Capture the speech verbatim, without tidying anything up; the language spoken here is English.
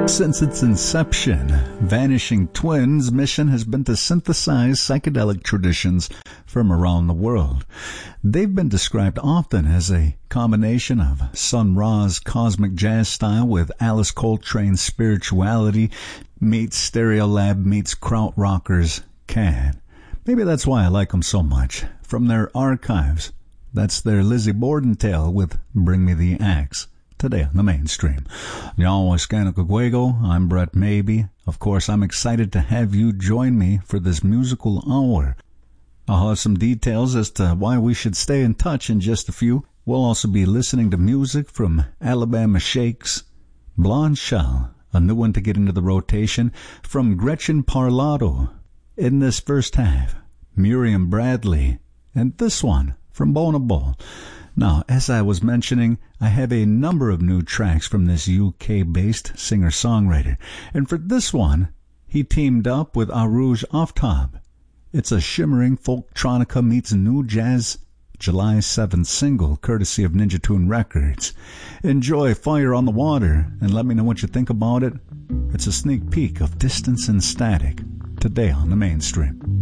Since its inception, Vanishing Twins' mission has been to synthesize psychedelic traditions from around the world. They've been described often as a combination of Sun Ra's cosmic jazz style with Alice Coltrane's spirituality meets Stereolab meets Krautrockers can. Maybe that's why I like them so much. From their archives, that's their Lizzie Borden tale with Bring Me the Axe. Today on the Mainstream. Y'all, I'm Brett Maybe. Of course, I'm excited to have you join me for this musical hour. I'll have some details as to why we should stay in touch in just a few. We'll also be listening to music from Alabama Shakes, Blonde Shell, a new one to get into the rotation, from Gretchen Parlato. In this first half, Miriam Bradley, and this one from Bonable. Now, as I was mentioning, I have a number of new tracks from this U K-based singer-songwriter. And for this one, he teamed up with Arooj Aftab. It's a shimmering folktronica meets new jazz July seventh single, courtesy of Ninja Tune Records. Enjoy Fire on the Water, and let me know what you think about it. It's a sneak peek of Distance and Static, today on the Mainstream.